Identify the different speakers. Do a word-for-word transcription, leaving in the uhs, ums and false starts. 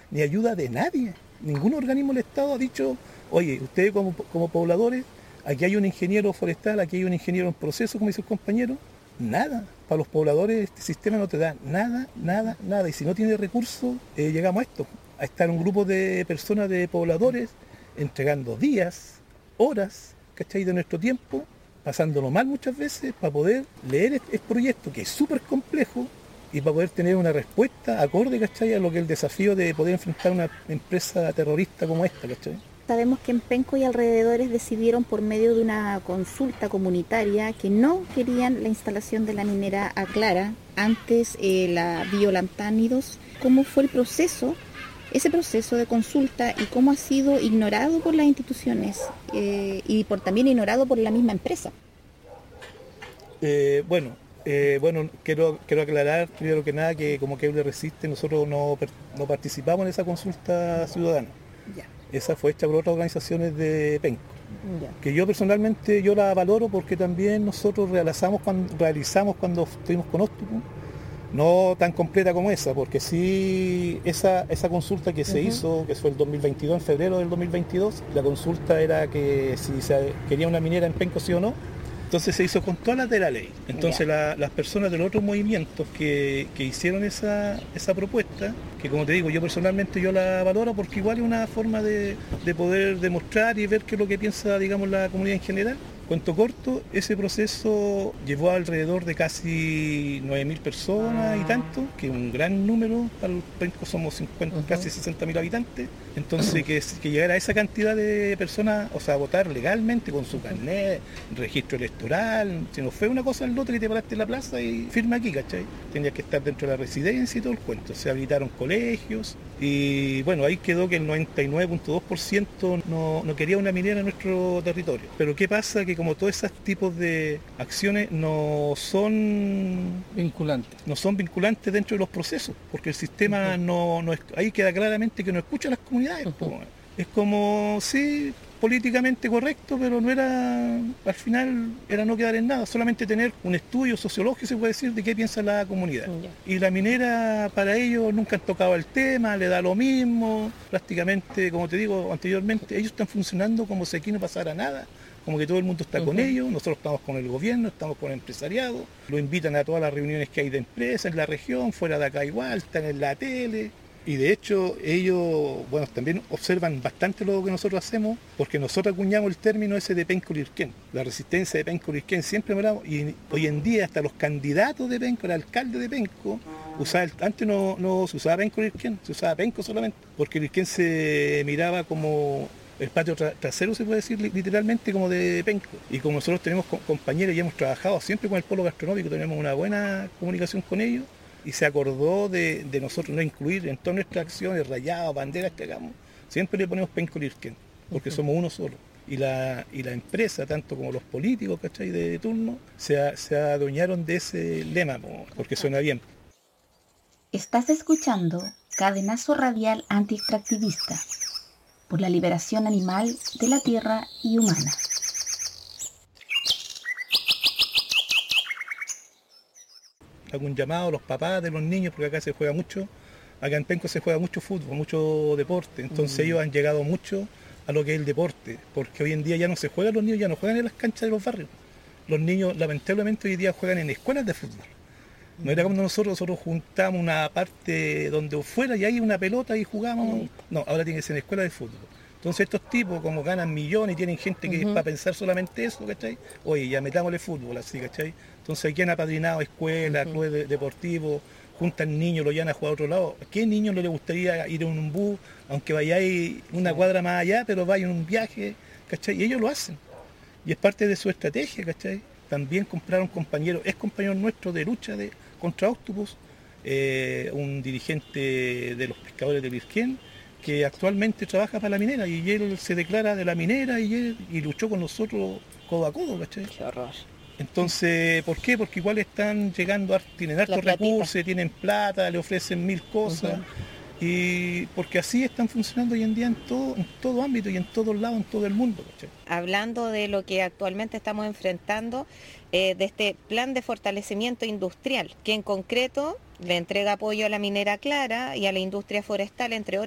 Speaker 1: ni ayuda de nadie. Ningún organismo del Estado ha dicho, oye, ustedes como, como pobladores, aquí hay un ingeniero forestal, aquí hay un ingeniero en proceso, como dice el compañero. Nada. Para los pobladores este sistema no te da nada, nada, nada. Y si no tiene recursos, eh, llegamos a esto, a estar un grupo de personas, de pobladores, entregando días, horas, ¿cachai? De nuestro tiempo, pasándolo mal muchas veces, para poder leer este proyecto, que es súper complejo, y para poder tener una respuesta acorde, ¿cachai? A lo que es el desafío de poder enfrentar una empresa terrorista como esta, ¿cachai?
Speaker 2: Sabemos que en Penco y alrededores decidieron por medio de una consulta comunitaria que no querían la instalación de la minera Aclara, antes eh, la Biolantánidos. ¿Cómo fue el proceso, ese proceso de consulta y cómo ha sido ignorado por las instituciones eh, y por, también ignorado por la misma empresa?
Speaker 1: Eh, bueno, eh, bueno quiero, quiero aclarar primero que nada que como Keuler Resiste nosotros no, no participamos en esa consulta ciudadana.
Speaker 2: Ya.
Speaker 1: Esa fue hecha por otras organizaciones de Penco,
Speaker 2: Ya.
Speaker 1: que yo personalmente yo la valoro porque también nosotros realizamos cuando, realizamos cuando estuvimos con Octopus, no tan completa como esa, porque sí, esa, esa consulta que se uh-huh. hizo, que fue el dos mil veintidós, en febrero del dos mil veintidós, la consulta era que si se quería una minera en Penco sí o no. Entonces se hizo con todas las de la ley. Entonces la, las personas de los otros movimientos que, que hicieron esa, esa propuesta, que como te digo, yo personalmente yo la valoro porque igual es una forma de, de poder demostrar y ver qué es lo que piensa, digamos, la comunidad en general. Cuento corto, ese proceso llevó alrededor de casi nueve mil personas ah. y tanto, que es un gran número, para el Penco somos cincuenta, uh-huh. casi sesenta mil habitantes, entonces que, que llegara a esa cantidad de personas, o sea, a votar legalmente con su carnet, registro electoral, si no fue una cosa al lote que te paraste en la plaza y firma aquí, ¿cachai? Tenías que estar dentro de la residencia y todo el cuento, se habilitaron colegios y bueno, ahí quedó que el noventa y nueve punto dos por ciento no, no quería una minera en nuestro territorio. Pero ¿qué pasa? Que como todos esos tipos de acciones no son
Speaker 3: vinculantes,
Speaker 1: no son vinculantes dentro de los procesos, porque el sistema uh-huh. no, no es, ahí queda claramente que no escucha a las comunidades. Uh-huh. Es como, sí, políticamente correcto, pero no era, al final era no quedar en nada, solamente tener un estudio sociológico, se puede decir, de qué piensa la comunidad. Yeah. Y la minera, para ellos, nunca han tocado el tema, le da lo mismo, prácticamente, como te digo anteriormente, ellos están funcionando como si aquí no pasara nada, como que todo el mundo está uh-huh. con ellos, nosotros estamos con el gobierno, estamos con el empresariado, lo invitan a todas las reuniones que hay de empresas en la región, fuera de acá igual, están en la tele. Y de hecho ellos, bueno, también observan bastante lo que nosotros hacemos, porque nosotros acuñamos el término ese de Penco Lirquén, la resistencia de Penco Lirquén, siempre hablamos, y hoy en día hasta los candidatos de Penco, el alcalde de Penco, usaba el, antes no, no se usaba Penco Lirquén, se usaba Penco solamente, porque Lirquén se miraba como el patio tra- trasero, se puede decir literalmente, como de Penco. Y como nosotros tenemos co- compañeros y hemos trabajado siempre con el polo gastronómico, tenemos una buena comunicación con ellos, y se acordó de, de nosotros no incluir en todas nuestras acciones, rayados, banderas que hagamos, siempre le ponemos Penco Lirquén, porque uh-huh. somos uno solo. Y la, y la empresa, tanto como los políticos, ¿cachai?, de, de turno, se, a, se adueñaron de ese lema, porque suena bien.
Speaker 2: Estás escuchando Cadenazo Radial Anti-Extractivista, por la liberación animal de la tierra y humana.
Speaker 1: Hago un llamado a los papás de los niños, porque acá se juega mucho, acá en Penco se juega mucho fútbol, mucho deporte, entonces mm. ellos han llegado mucho a lo que es el deporte, porque hoy en día ya no se juegan los niños, ya no juegan en las canchas de los barrios. Los niños lamentablemente hoy día juegan en escuelas de fútbol. No era como nosotros, nosotros juntamos una parte donde fuera y hay una pelota y jugamos. No, ahora tiene que ser en escuela de fútbol. Entonces estos tipos, como ganan millones y tienen gente que uh-huh. es para pensar solamente eso, ¿cachai? Oye, ya metámosle fútbol así, ¿cachai? Entonces aquí han apadrinado escuelas, uh-huh. clubes de, deportivos, juntan niños, lo llevan a jugar a otro lado. ¿A qué niño no le gustaría ir en un bus, aunque vayáis una cuadra más allá, pero vaya en un viaje, ¿cachai? Y ellos lo hacen. Y es parte de su estrategia, ¿cachai? También compraron compañeros, es compañero nuestro de lucha de, contra Octopus, eh, un dirigente de los pescadores de Lirquén, que actualmente trabaja para la minera, y él se declara de la minera y, él, y luchó con nosotros codo a codo, ¿cachai?
Speaker 2: Qué horror.
Speaker 1: Entonces, ¿por qué? Porque igual están llegando, tienen hartos recursos, tienen plata, le ofrecen mil cosas, uh-huh. y porque así están funcionando hoy en día en todo, en todo ámbito y en todos lados, en todo el mundo, ¿cachai?
Speaker 4: Hablando de lo que actualmente estamos enfrentando, eh, de este plan de fortalecimiento industrial, que en concreto le entrega apoyo a la minera Aclara y a la industria forestal, entre otros.